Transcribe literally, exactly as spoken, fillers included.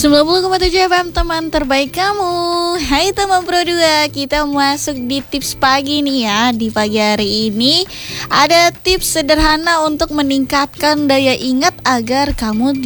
sembilan puluh koma tujuh F M, teman terbaik kamu. Hai teman Pro dua, kita masuk di tips pagi nih ya. Di pagi hari ini ada tips sederhana untuk meningkatkan daya ingat agar kamu